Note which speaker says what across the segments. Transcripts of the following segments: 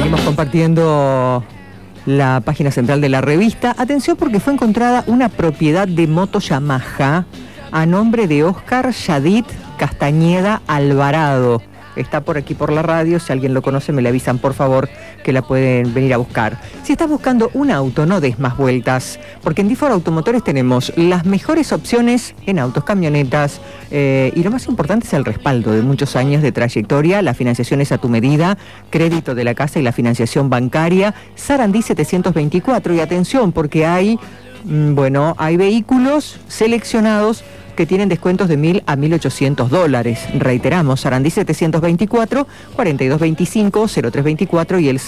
Speaker 1: Seguimos compartiendo la página central de la revista. Atención, porque fue encontrada una propiedad de moto Yamaha a nombre de Óscar Yadid Castañeda Alvarado. Está por aquí por la radio, si alguien lo conoce me le avisan por favor que la pueden venir a buscar. Si estás buscando un auto, no des más vueltas, porque en D4 Automotores tenemos las mejores opciones en autos, camionetas, y lo más importante es el respaldo de muchos años de trayectoria. La financiación es a tu medida, crédito de la casa y la financiación bancaria. Sarandí 724, y atención porque hay vehículos seleccionados que tienen descuentos de $1.000 a $1.800. Reiteramos, Sarandí 724, 4225, 0324 y el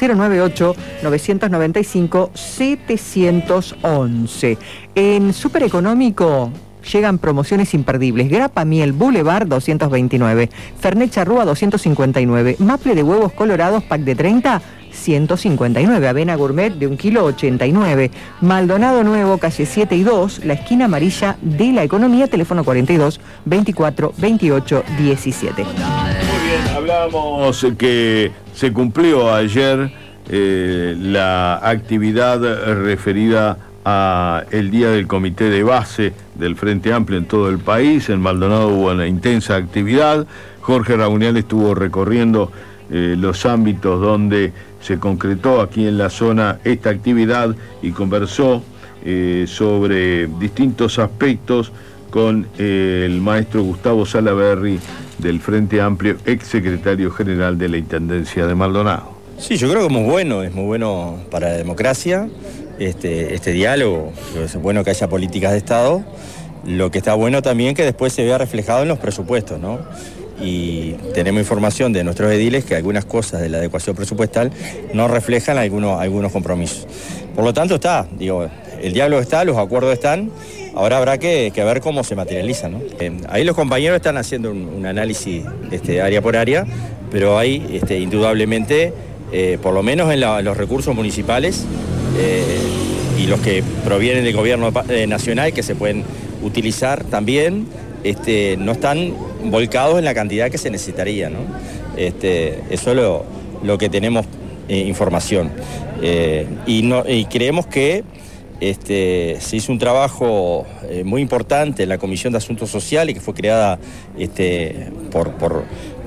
Speaker 1: 098-995-711. En Super Económico llegan promociones imperdibles. Grapa Miel Boulevard 229, Fernet Charrúa 259, Maple de huevos colorados pack de 30, 159, avena gourmet de 1 kilo 89, Maldonado Nuevo, calle 7 y 2, la esquina amarilla de la Economía, teléfono 42 24 28 17.
Speaker 2: Muy bien, hablábamos que se cumplió ayer la actividad referida a el día del comité de base del Frente Amplio en todo el país. En Maldonado hubo una intensa actividad. Jorge Raunial estuvo recorriendo los ámbitos donde se concretó aquí en la zona esta actividad y conversó sobre distintos aspectos con el maestro Gustavo Salaverry del Frente Amplio, ex secretario general de la Intendencia de Maldonado.
Speaker 3: Sí, yo creo que es muy bueno para la democracia este diálogo. Es bueno que haya políticas de Estado. Lo que está bueno también que después se vea reflejado en los presupuestos, ¿no? Y tenemos información de nuestros ediles que algunas cosas de la adecuación presupuestal no reflejan algunos compromisos. Por lo tanto el diálogo está, los acuerdos están, ahora habrá que ver cómo se materializa, ¿no? Ahí los compañeros están haciendo un análisis área por área, pero hay indudablemente, por lo menos en los recursos municipales y los que provienen del gobierno nacional que se pueden utilizar también, no están volcados en la cantidad que se necesitaría, ¿no? Eso es lo que tenemos información. Y creemos que se hizo un trabajo muy importante en la Comisión de Asuntos Sociales, que fue creada por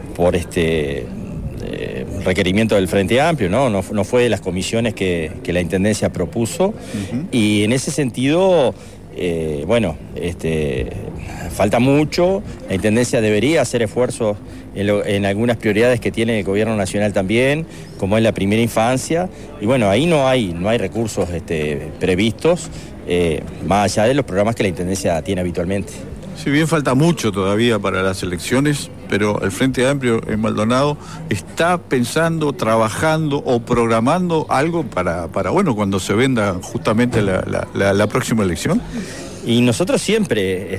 Speaker 3: requerimiento del Frente Amplio, ¿no? No fue de las comisiones que la Intendencia propuso. Uh-huh. Y en ese sentido, falta mucho. La Intendencia debería hacer esfuerzos en algunas prioridades que tiene el Gobierno Nacional también, como es la primera infancia. Y ahí no hay recursos previstos, más allá de los programas que la Intendencia tiene habitualmente.
Speaker 4: Si bien falta mucho todavía para las elecciones, pero el Frente Amplio en Maldonado está pensando, trabajando o programando algo para cuando se venda justamente la próxima elección.
Speaker 3: Y nosotros siempre,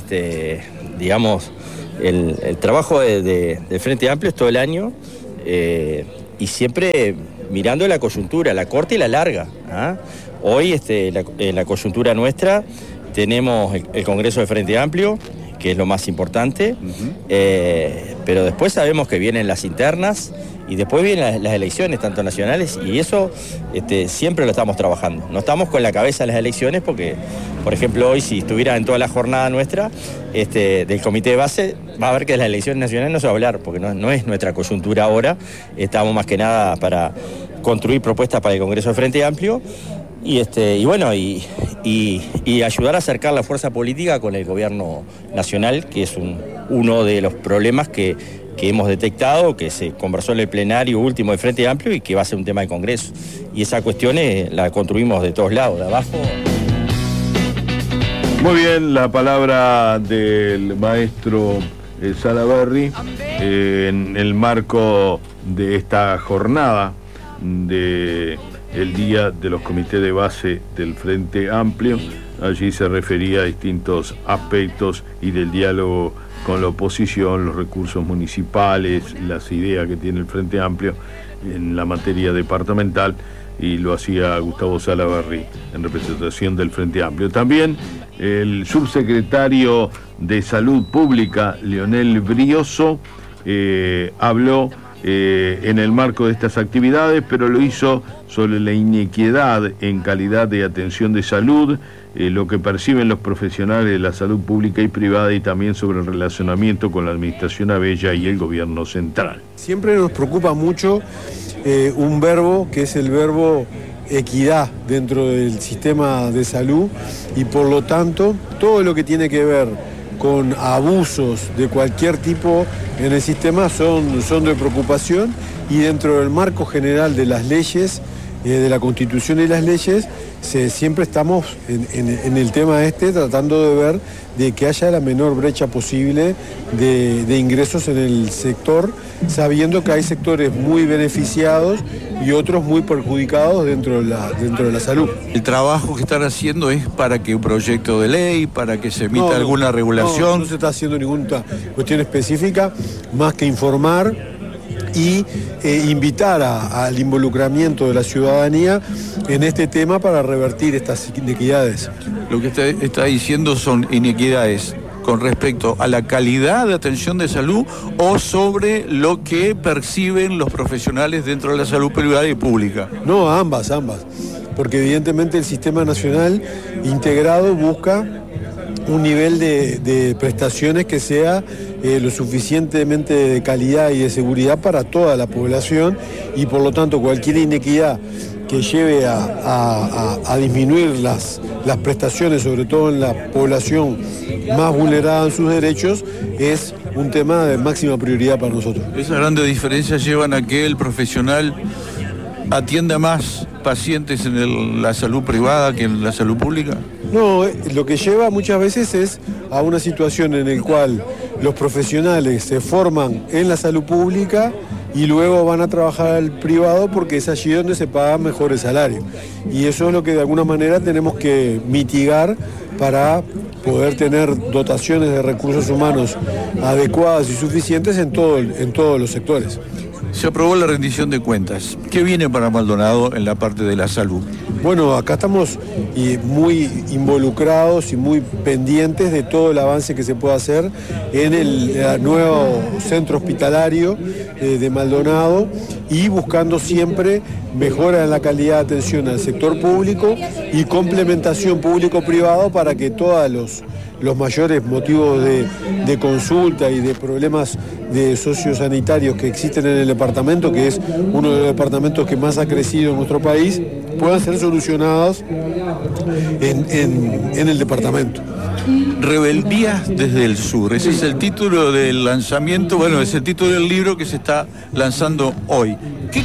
Speaker 3: el trabajo del Frente Amplio es todo el año, y siempre mirando la coyuntura, la corta y la larga, ¿ah? Hoy, la coyuntura nuestra, tenemos el Congreso del Frente Amplio, que es lo más importante, uh-huh. Pero después sabemos que vienen las internas y después vienen las elecciones, tanto nacionales, y eso siempre lo estamos trabajando. No estamos con la cabeza en las elecciones porque, por ejemplo, hoy si estuviera en toda la jornada nuestra del comité de base, va a ver que de las elecciones nacionales no se va a hablar, porque no es nuestra coyuntura ahora. Estamos más que nada para construir propuestas para el Congreso del Frente Amplio, y ayudar a acercar la fuerza política con el gobierno nacional, que es uno de los problemas que hemos detectado, que se conversó en el plenario último del Frente Amplio y que va a ser un tema de Congreso. Y esa cuestión la construimos de todos lados, de abajo.
Speaker 2: Muy bien, la palabra del maestro Salaverry en el marco de esta jornada de el día de los comités de base del Frente Amplio. Allí se refería a distintos aspectos y del diálogo con la oposición, los recursos municipales, las ideas que tiene el Frente Amplio en la materia departamental, y lo hacía Gustavo Salaverry en representación del Frente Amplio. También el subsecretario de Salud Pública, Leonel Brioso, habló en el marco de estas actividades, pero lo hizo sobre la inequidad en calidad de atención de salud, lo que perciben los profesionales de la salud pública y privada, y también sobre el relacionamiento con la administración abella y el gobierno central.
Speaker 5: Siempre nos preocupa mucho un verbo que es el verbo equidad dentro del sistema de salud, y por lo tanto todo lo que tiene que ver con abusos de cualquier tipo en el sistema son de preocupación, y dentro del marco general de las leyes, de la Constitución y las leyes, siempre estamos en el tema tratando de ver de que haya la menor brecha posible de ingresos en el sector, sabiendo que hay sectores muy beneficiados y otros muy perjudicados dentro de la salud.
Speaker 4: El trabajo que están haciendo es para que un proyecto de ley, para que se emita alguna regulación.
Speaker 5: No se está haciendo ninguna cuestión específica, más que informar y invitar al involucramiento de la ciudadanía en este tema para revertir estas inequidades.
Speaker 4: Lo que usted está diciendo son inequidades con respecto a la calidad de atención de salud o sobre lo que perciben los profesionales dentro de la salud privada y pública.
Speaker 5: No, ambas, porque evidentemente el sistema nacional integrado busca un nivel de prestaciones que sea lo suficientemente de calidad y de seguridad para toda la población, y por lo tanto cualquier inequidad que lleve a disminuir las prestaciones, sobre todo en la población más vulnerada en sus derechos, es un tema de máxima prioridad para nosotros.
Speaker 4: Esas grandes diferencias llevan a que el profesional atienda más pacientes en la salud privada que en la salud pública.
Speaker 5: No, lo que lleva muchas veces es a una situación en la cual los profesionales se forman en la salud pública y luego van a trabajar al privado, porque es allí donde se pagan mejores salarios. Y eso es lo que de alguna manera tenemos que mitigar para poder tener dotaciones de recursos humanos adecuadas y suficientes en todos los sectores.
Speaker 4: Se aprobó la rendición de cuentas. ¿Qué viene para Maldonado en la parte de la salud?
Speaker 5: Bueno, acá estamos muy involucrados y muy pendientes de todo el avance que se puede hacer en el nuevo centro hospitalario de Maldonado, y buscando siempre mejora en la calidad de atención al sector público y complementación público-privado para que todos los mayores motivos de consulta y de problemas de sociosanitarios que existen en el departamento, que es uno de los departamentos que más ha crecido en nuestro país, puedan ser solucionados en el departamento.
Speaker 4: Rebeldías desde el sur, ese es el título del lanzamiento, bueno, es el título del libro que se está lanzando hoy.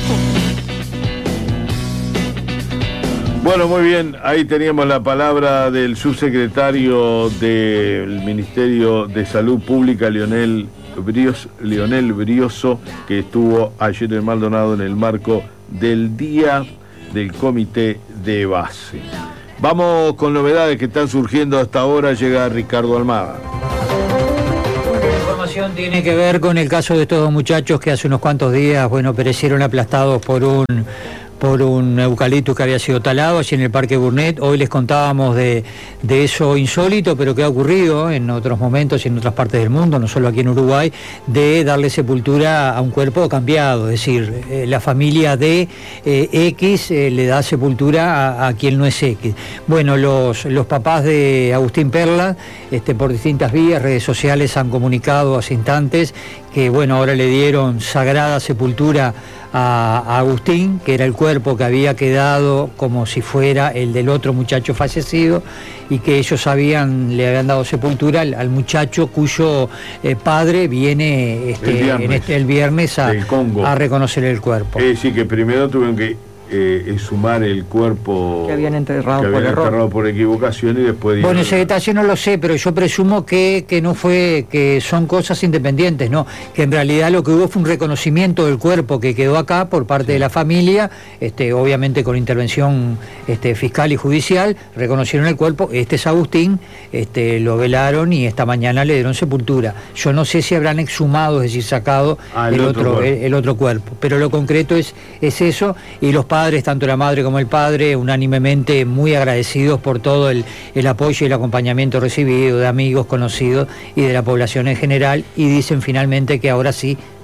Speaker 2: Bueno, muy bien, ahí teníamos la palabra del subsecretario del Ministerio de Salud Pública, Leonel Brioso, que estuvo ayer en Maldonado en el marco del Día del Comité de Base. Vamos con novedades que están surgiendo hasta ahora. Llega Ricardo Almada.
Speaker 6: La información tiene que ver con el caso de estos dos muchachos que hace unos cuantos días, perecieron aplastados por un eucalipto que había sido talado allí en el Parque Burnett. Hoy les contábamos de eso insólito, pero que ha ocurrido en otros momentos y en otras partes del mundo, no solo aquí en Uruguay, de darle sepultura a un cuerpo cambiado. Es decir, la familia de X le da sepultura a quien no es X. Bueno, los papás de Agustín Perla, por distintas vías, redes sociales, han comunicado hace instantes que, ahora le dieron sagrada sepultura a Agustín, que era el cuerpo que había quedado como si fuera el del otro muchacho fallecido, y que ellos le habían dado sepultura al muchacho cuyo padre viene el viernes a reconocer el cuerpo.
Speaker 2: Es decir, que primero tuvieron que exhumar el cuerpo
Speaker 1: que habían enterrado
Speaker 2: por equivocación, y después...
Speaker 6: Bueno, ese detalle no lo sé, pero yo presumo que no fue, que son cosas independientes, ¿no? Que en realidad lo que hubo fue un reconocimiento del cuerpo que quedó acá por parte de la familia, obviamente con intervención fiscal y judicial, reconocieron el cuerpo. Este es Agustín, lo velaron y esta mañana le dieron sepultura. Yo no sé si habrán exhumado, es decir, sacado el otro cuerpo, pero lo concreto es eso, y los padres, tanto la madre como el padre, unánimemente muy agradecidos por todo el apoyo y el acompañamiento recibido de amigos, conocidos y de la población en general, y dicen finalmente que ahora sí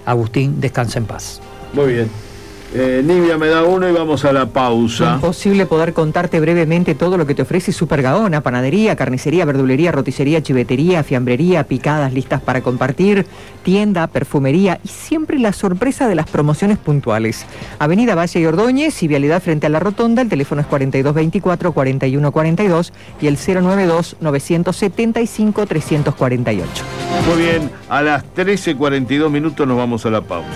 Speaker 6: Agustín, descansa en paz.
Speaker 2: Muy bien. Nivia me da uno y vamos a la pausa.
Speaker 1: Imposible poder contarte brevemente todo lo que te ofrece Super Gaona: panadería, carnicería, verdulería, roticería, chivetería, fiambrería, picadas listas para compartir, tienda, perfumería y siempre la sorpresa de las promociones puntuales. Avenida Valle y Ordóñez y vialidad frente a la Rotonda. El teléfono es 4224-4142 y el 092-975-348.
Speaker 2: Muy bien, a las 13:42 nos vamos a la pausa.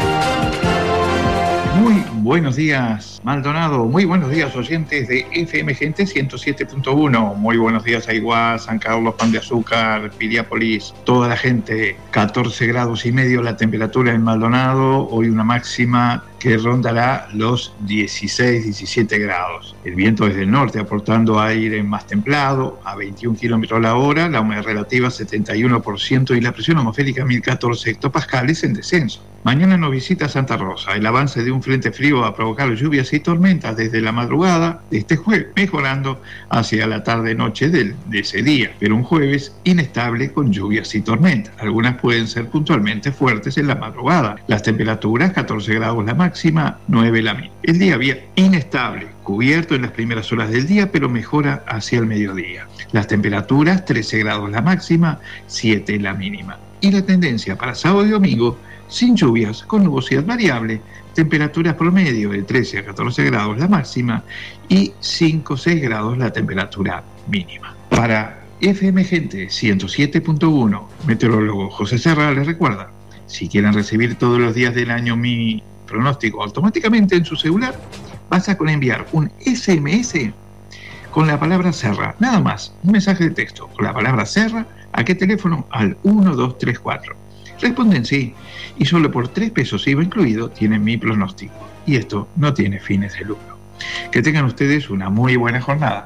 Speaker 7: Muy buenos días, Maldonado. Muy buenos días, oyentes de FM Gente 107.1. Muy buenos días a Iguá, San Carlos, Pan de Azúcar, Piriápolis, toda la gente. 14 grados y medio la temperatura en Maldonado. Hoy una máxima que rondará los 16-17 grados. El viento desde el norte aportando aire más templado, a 21 kilómetros la hora, la humedad relativa 71% y la presión atmosférica 1014 hectopascales en descenso. Mañana nos visita Santa Rosa. El avance de un frente frío va a provocar lluvias y tormentas desde la madrugada de este jueves, mejorando hacia la tarde-noche de ese día. Pero un jueves inestable con lluvias y tormentas. Algunas pueden ser puntualmente fuertes en la madrugada. Las temperaturas 14 grados la máxima, 9 la mínima. El día había inestable, cubierto en las primeras horas del día, pero mejora hacia el mediodía. Las temperaturas 13 grados la máxima, 7 la mínima. Y la tendencia para sábado y domingo, sin lluvias, con nubosidad variable, temperaturas promedio de 13 a 14 grados la máxima y 5 o 6 grados la temperatura mínima. Para FM Gente 107.1, meteorólogo José Serra les recuerda, si quieren recibir todos los días del año mi pronóstico automáticamente en su celular, basta con enviar un SMS con la palabra Serra, nada más, un mensaje de texto con la palabra Serra. ¿A qué teléfono? Al 1234. Responden sí, y solo por 3 pesos IVA incluido tienen mi pronóstico. Y esto no tiene fines de lucro. Que tengan ustedes una muy buena jornada.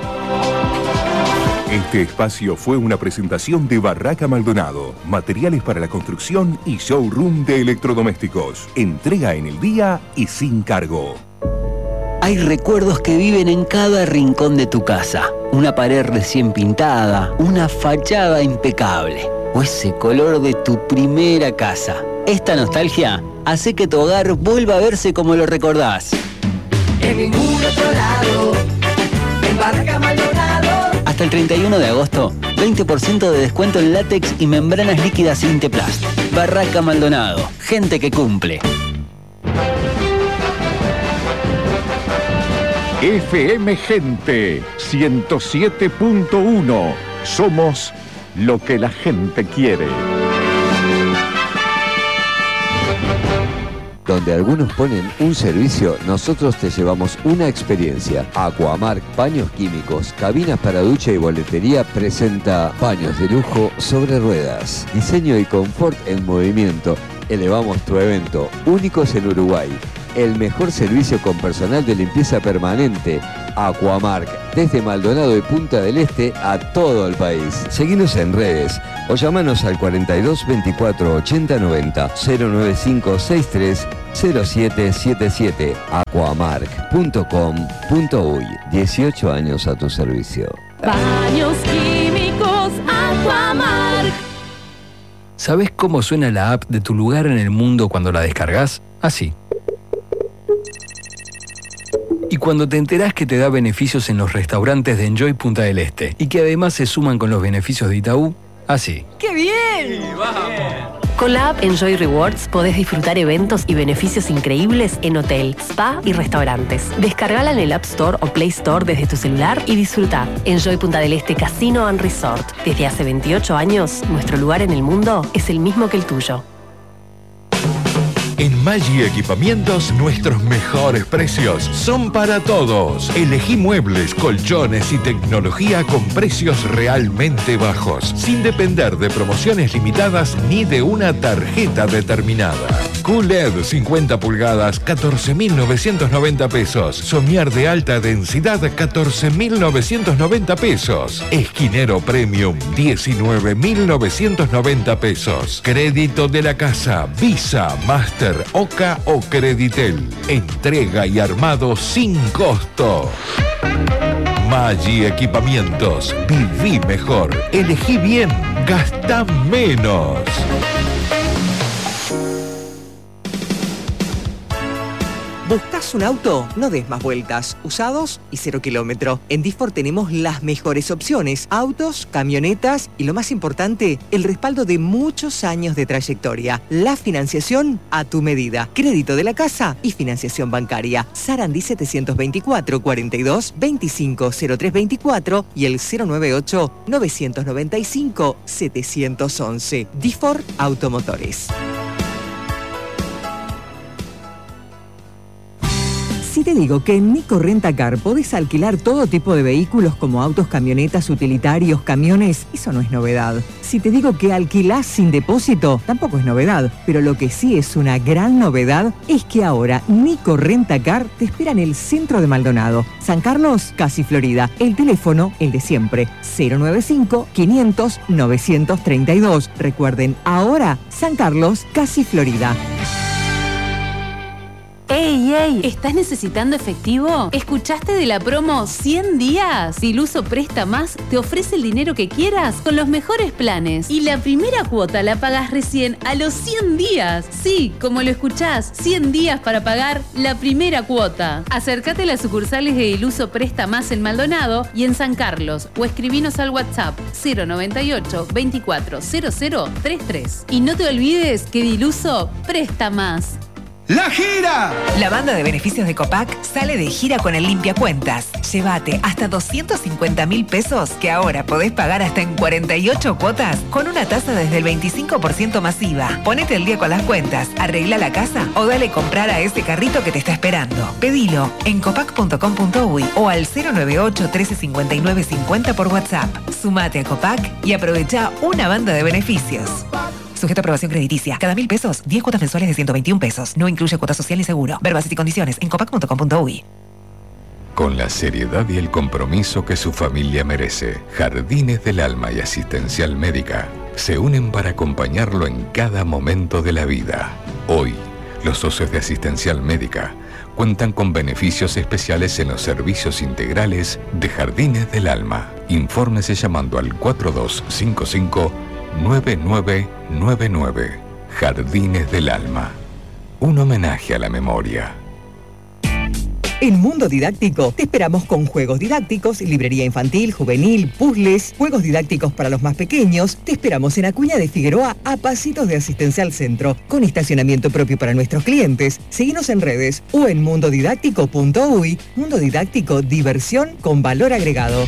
Speaker 8: Este espacio fue una presentación de Barraca Maldonado, materiales para la construcción y showroom de electrodomésticos. Entrega en el día y sin cargo.
Speaker 9: Hay recuerdos que viven en cada rincón de tu casa. Una pared recién pintada, una fachada impecable o ese color de tu primera casa. Esta nostalgia hace que tu hogar vuelva a verse como lo recordás.
Speaker 10: En ningún otro lado, en Barraca Maldonado.
Speaker 9: Hasta el 31 de agosto, 20% de descuento en látex y membranas líquidas Inteplast. Barraca Maldonado, gente que cumple.
Speaker 8: FM Gente 107.1. Somos lo que la gente quiere.
Speaker 11: Donde algunos ponen un servicio, nosotros te llevamos una experiencia. Aquamark Paños Químicos, cabinas para ducha y boletería presenta paños de lujo sobre ruedas. Diseño y confort en movimiento. Elevamos tu evento, únicos en Uruguay. El mejor servicio con personal de limpieza permanente. Aquamark, desde Maldonado y Punta del Este a todo el país. Seguinos en redes o llamanos al 42 24 80 90 095 63 0777. Aquamark.com.uy. 18 años a tu servicio.
Speaker 10: Baños químicos Aquamark.
Speaker 12: ¿Sabés cómo suena la app de tu lugar en el mundo cuando la descargas? Así. Y cuando te enterás que te da beneficios en los restaurantes de Enjoy Punta del Este y que además se suman con los beneficios de Itaú, así.
Speaker 10: ¡Qué bien! Con la app Enjoy Rewards podés disfrutar eventos y beneficios increíbles en hotel, spa y restaurantes. Descargala en el App Store o Play Store desde tu celular y disfruta. Enjoy Punta del Este Casino and Resort. Desde hace 28 años, nuestro lugar en el mundo es el mismo que el tuyo.
Speaker 13: En Maggi Equipamientos, nuestros mejores precios son para todos. Elegí muebles, colchones y tecnología con precios realmente bajos, sin depender de promociones limitadas ni de una tarjeta determinada. QLED 50 pulgadas, 14.990 pesos. Somier de alta densidad, 14.990 pesos. Esquinero Premium, 19.990 pesos. Crédito de la casa, Visa, Master, Oca o Creditel. Entrega y armado sin costo. Maggi Equipamientos. Viví mejor. Elegí bien. Gastá menos.
Speaker 1: ¿Buscas un auto? No des más vueltas. Usados y 0 kilómetro. En Difor tenemos las mejores opciones. Autos, camionetas y lo más importante, el respaldo de muchos años de trayectoria. La financiación a tu medida. Crédito de la casa y financiación bancaria. Sarandí 724 42 25 0324 y el 098 995 711. Difor Automotores. Si te digo que en Nico Rentacar podés alquilar todo tipo de vehículos como autos, camionetas, utilitarios, camiones, eso no es novedad. Si te digo que alquilás sin depósito, tampoco es novedad. Pero lo que sí es una gran novedad es que ahora Nico Rentacar te espera en el centro de Maldonado. San Carlos, casi Florida. El teléfono, el de siempre, 095-500-932. Recuerden, ahora San Carlos, casi Florida.
Speaker 14: ¡Ey! ¿Estás necesitando efectivo? ¿Escuchaste de la promo 100 días? Diluso Presta Más te ofrece el dinero que quieras con los mejores planes. Y la primera cuota la pagas recién a los 100 días. Sí, como lo escuchás, 100 días para pagar la primera cuota. Acércate a las sucursales de Diluso Presta Más en Maldonado y en San Carlos o escribinos al WhatsApp 098 24 0033. Y no te olvides que Diluso Presta Más.
Speaker 15: ¡La gira!
Speaker 16: La banda de beneficios de Copac sale de gira con el Limpia Cuentas. Llévate hasta 250.000 pesos que ahora podés pagar hasta en 48 cuotas con una tasa desde el 25% masiva. Ponete al día con las cuentas, arregla la casa o dale comprar a ese carrito que te está esperando. Pedilo en copac.com.uy o al 098 1359 50 por WhatsApp. Sumate a Copac y aprovecha una banda de beneficios. Sujeto a aprobación crediticia. Cada 1.000 pesos, 10 cuotas mensuales de 121 pesos. No incluye cuota social ni seguro. Ver bases y condiciones en copac.com.uy.
Speaker 13: Con la seriedad y el compromiso que su familia merece, Jardines del Alma y Asistencial Médica se unen para acompañarlo en cada momento de la vida. Hoy, los socios de Asistencial Médica cuentan con beneficios especiales en los servicios integrales de Jardines del Alma. Infórmese llamando al 4255-9999. Jardines del Alma. Un homenaje a la memoria.
Speaker 1: En Mundo Didáctico te esperamos con juegos didácticos, librería infantil, juvenil, puzzles, juegos didácticos para los más pequeños. Te esperamos en Acuña de Figueroa a pasitos de Asistencial Centro, con estacionamiento propio para nuestros clientes. Seguinos en redes o en mundodidáctico.uy. Mundo Didáctico, diversión con valor agregado.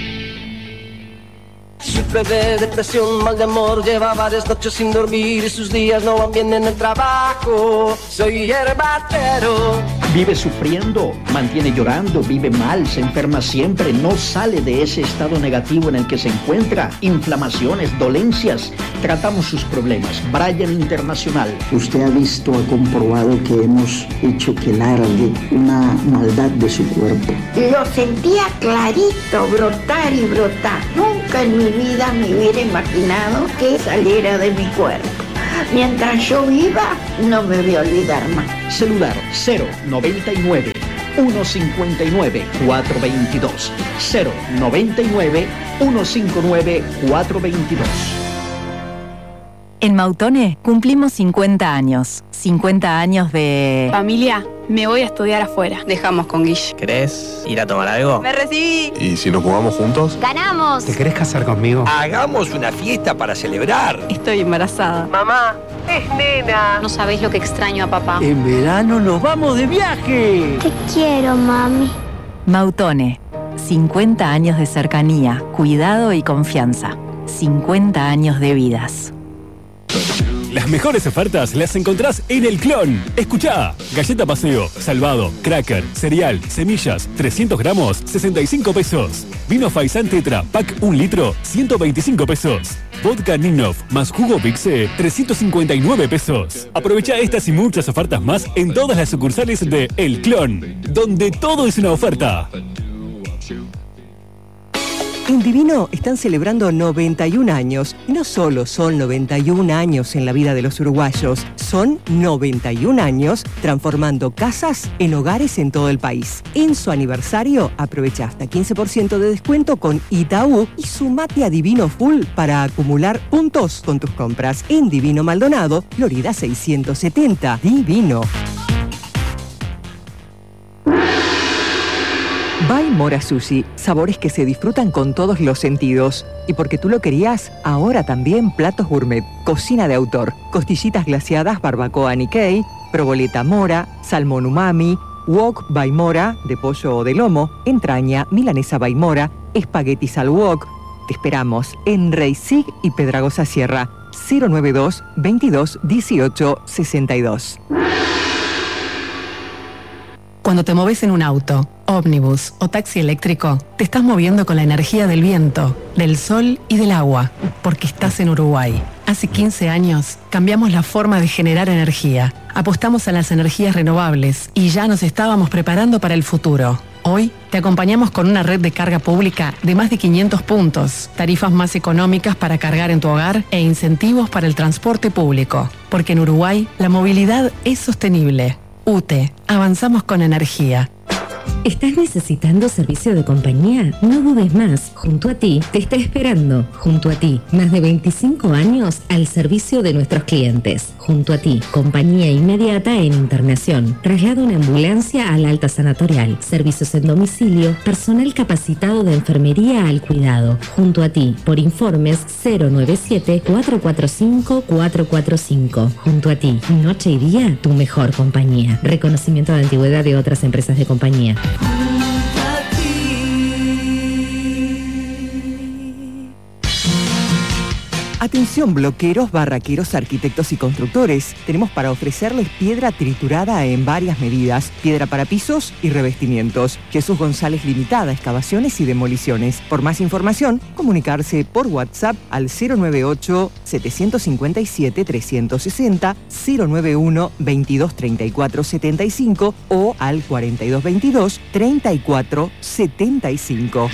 Speaker 17: Sufre de depresión, mal de amor, lleva varias noches sin dormir y sus días no van bien en el trabajo. Soy herbatero.
Speaker 18: Vive sufriendo, mantiene llorando, vive mal, se enferma siempre, no sale de ese estado negativo en el que se encuentra. Inflamaciones, dolencias. Tratamos sus problemas. Bryan Internacional.
Speaker 19: Usted ha visto, ha comprobado que hemos hecho que largue una maldad de su cuerpo.
Speaker 20: Lo sentía clarito, brotar y brotar. Nunca en mi vida me hubiera imaginado que saliera de mi cuerpo. Mientras yo viva, no me voy a olvidar más.
Speaker 18: Celular 099 159 422 099 159 422.
Speaker 21: En Mautone cumplimos 50 años. 50 años de...
Speaker 22: Familia, me voy a estudiar afuera.
Speaker 23: Dejamos con Guille.
Speaker 24: ¿Querés ir a tomar algo?
Speaker 22: ¡Me recibí!
Speaker 24: ¿Y si nos jugamos juntos?
Speaker 22: ¡Ganamos!
Speaker 24: ¿Te querés casar conmigo?
Speaker 25: Hagamos una fiesta para celebrar.
Speaker 22: Estoy embarazada.
Speaker 23: Mamá, es nena.
Speaker 22: No sabés lo que extraño a papá.
Speaker 18: En verano nos vamos de viaje.
Speaker 20: Te quiero, mami.
Speaker 21: Mautone. 50 años de cercanía, cuidado y confianza. 50 años de vidas.
Speaker 26: Las mejores ofertas las encontrás en El Clon. Escuchá, galleta paseo, salvado, cracker, cereal, semillas, 300 gramos, 65 pesos. Vino Faisán Tetra, pack 1 litro, 125 pesos. Vodka Ninov más jugo Pixé, 359 pesos. Aprovecha estas y muchas ofertas más en todas las sucursales de El Clon, donde todo es una oferta.
Speaker 1: En Divino están celebrando 91 años. Y no solo son 91 años en la vida de los uruguayos, son 91 años transformando casas en hogares en todo el país. En su aniversario, aprovecha hasta 15% de descuento con Itaú y sumate a Divino Full para acumular puntos con tus compras. En Divino Maldonado, Florida 670. Divino. Baimora Sushi, sabores que se disfrutan con todos los sentidos. Y porque tú lo querías, ahora también platos gourmet, cocina de autor, costillitas glaseadas barbacoa Nikkei, proboleta mora, salmón umami, wok Baimora de pollo o de lomo, entraña, milanesa Baimora, espaguetis al wok. Te esperamos en Reisig y Pedragosa Sierra, 092 22 18 62.
Speaker 10: Cuando te moves en un auto, ómnibus o taxi eléctrico, te estás moviendo con la energía del viento, del sol y del agua, porque estás en Uruguay. Hace 15 años cambiamos la forma de generar energía, apostamos a las energías renovables y ya nos estábamos preparando para el futuro. Hoy te acompañamos con una red de carga pública de más de 500 puntos, tarifas más económicas para cargar en tu hogar e incentivos para el transporte público. Porque en Uruguay la movilidad es sostenible. UTE, avanzamos con energía.
Speaker 2: ¿Estás necesitando servicio de compañía? No dudes más. Junto a ti te está esperando. Junto a ti, más de 25 años al servicio de nuestros clientes. Junto a ti, compañía inmediata en internación. Traslado en ambulancia al alta sanatorial. Servicios en domicilio. Personal capacitado de enfermería al cuidado. Junto a ti, por informes 097-445-445. Junto a ti, noche y día, tu mejor compañía. Reconocimiento de antigüedad de otras empresas de compañía.
Speaker 1: Atención bloqueros, barraqueros, arquitectos y constructores. Tenemos para ofrecerles piedra triturada en varias medidas, piedra para pisos y revestimientos. Jesús González Limitada, excavaciones y demoliciones. Por más información, comunicarse por WhatsApp al 098-757-360, 091-2234-75 o al 4222-3475.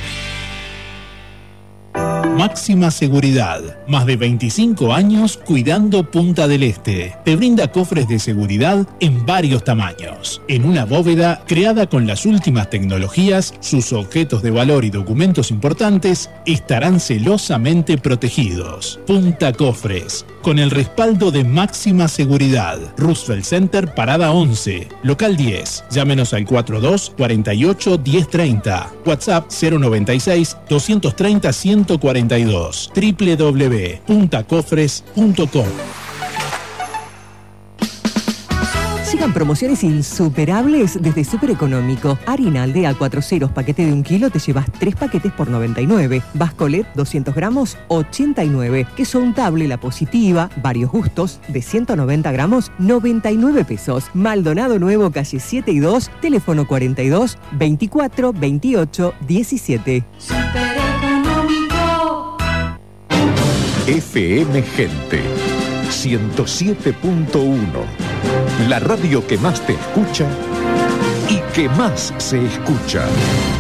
Speaker 3: Máxima Seguridad. Más de 25 años cuidando Punta del Este. Te brinda cofres de seguridad en varios tamaños. En una bóveda creada con las últimas tecnologías, sus objetos de valor y documentos importantes estarán celosamente protegidos. Punta Cofres. Con el respaldo de Máxima Seguridad. Roosevelt Center, Parada 11. Local 10. Llámenos al 42 48 1030. WhatsApp 096 230 142. www.puntacofres.com.
Speaker 1: Sigan promociones insuperables desde Super Económico. Harina Aldea 4 ceros, paquete de 1 kilo, te llevas 3 paquetes por 99. Bascolet 200 gramos, 89. Queso untable La Positiva, varios gustos, de 190 gramos, 99 pesos. Maldonado Nuevo, calle 7 y 2, teléfono 42 24 28 17.
Speaker 4: Super Económico.
Speaker 13: FM Gente 107.1, la radio que más te escucha y que más se escucha.